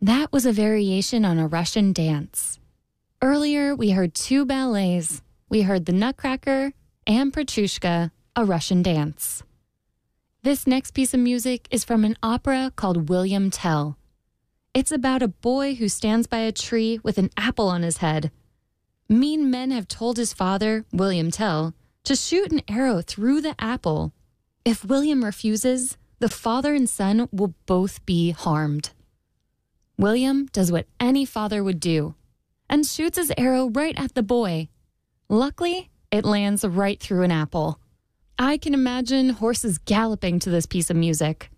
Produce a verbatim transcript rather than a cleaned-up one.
That was a variation on a Russian dance. Earlier, we heard two ballets. We heard The Nutcracker and Petrushka, a Russian dance. This next piece of music is from an opera called William Tell. It's about a boy who stands by a tree with an apple on his head. Mean men have told his father, William Tell, to shoot an arrow through the apple. If William refuses, the father and son will both be harmed. William does what any father would do and shoots his arrow right at the boy. Luckily, it lands right through an apple. I can imagine horses galloping to this piece of music.